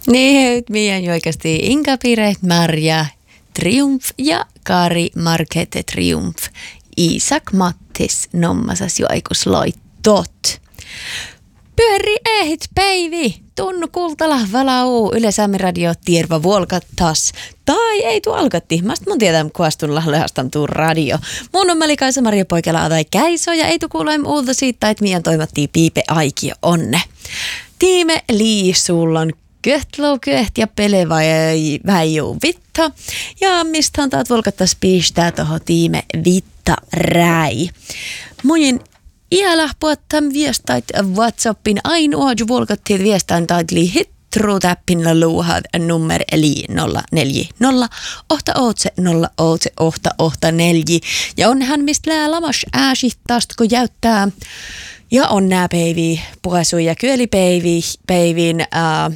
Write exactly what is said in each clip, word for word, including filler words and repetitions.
Niin, meidän ju oikeasti Inka Piret, Marja Triumf ja Kari Markete Triumf. Isak Mattis nommasas jo aikus loittot. Pyöri ehit päivi, tunnu kultala valau Yle-Saamen radio tierva vuolkattas. Tai ei tu alkatti, mast mun tietää kuastun lehastan tuu radio. Mun on Kaisa Maria Poikela tai Käiso ja ei tu kuuleem uutta siitä, että mien toimattiin piipe aikio onne. Tiime liisullan köhtlo köht ja pele vai väijuu vitta. Ja mistähän taat volkattas piistää toho tiime vitta räi. Muin iälä puottam viestait WhatsAppin ainoa jo volkattiin viestain taitli hitru täppin luuhat nummer eli nolla neljä nolla ohta ootse nolla ootse ohta ohta neljä. Ja onhan mistä lää lamas ääsittast kun jäyttää. Ja on nää päivi puhesu ja kyölipäivi päivin äh,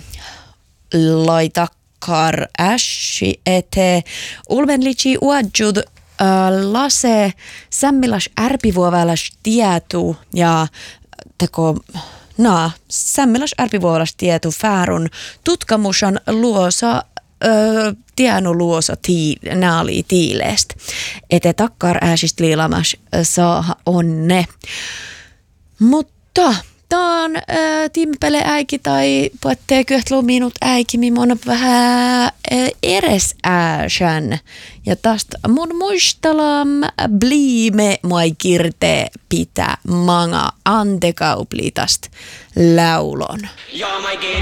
loitakar äsi ete ulvenlitsi uadjud äh, lase sämmilas ärpivuovalas tietu ja teko no sämmilas ärpivuovalas tietu fäärun tutkamusan luosa Öö, tienu luosa tii, naali tiileest. Ete takkar ääsist liilamas saa onne. Mutta taan äh, tiimipele äiki tai puhuttee köhtlu minut äiki, minun on vähän äh, eres ääsän. Ja tästä mun muistelam bliime moi kirte pitää manga antekaupli tästä laulon.